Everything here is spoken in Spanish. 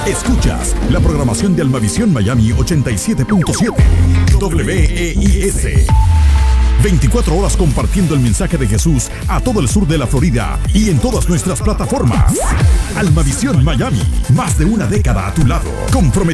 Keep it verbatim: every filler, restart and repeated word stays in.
Escuchas la programación de Almavisión Miami ochenta y siete punto siete W E I S. veinticuatro horas compartiendo el mensaje de Jesús a todo el sur de la Florida y en todas nuestras plataformas. Almavisión Miami, más de una década a tu lado. Comprometido